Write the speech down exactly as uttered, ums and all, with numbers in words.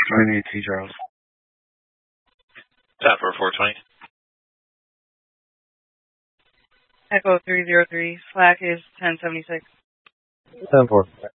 twenty-eight T Charles. Top for four twenty. Echo three zero three. Slack is ten seventy-six. ten four.